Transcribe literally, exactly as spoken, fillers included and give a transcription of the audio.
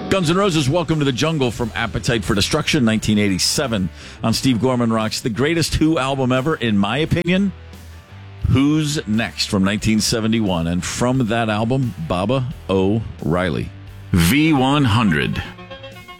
Guns N' Roses, Welcome to the Jungle from Appetite for Destruction, nineteen eighty-seven. On Steve Gorman Rocks, the greatest Who album ever, in my opinion. Who's Next from nineteen seventy-one. And from that album, Baba O'Riley. V one hundred.